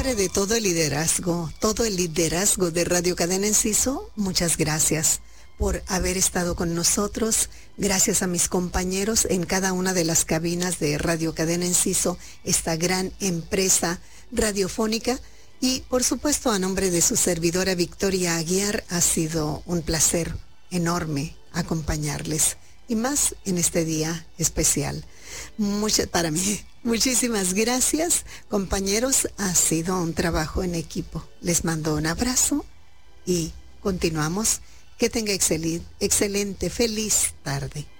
nombre de todo el liderazgo de Radio Cadena Enciso, muchas gracias por haber estado con nosotros. Gracias a mis compañeros en cada una de las cabinas de Radio Cadena Enciso, esta gran empresa radiofónica. Y por supuesto, a nombre de su servidora Victoria Aguiar, ha sido un placer enorme acompañarles. Y más en este día especial. Para mí. Muchísimas gracias, compañeros. Ha sido un trabajo en equipo. Les mando un abrazo y continuamos. Que tenga excelente, feliz tarde.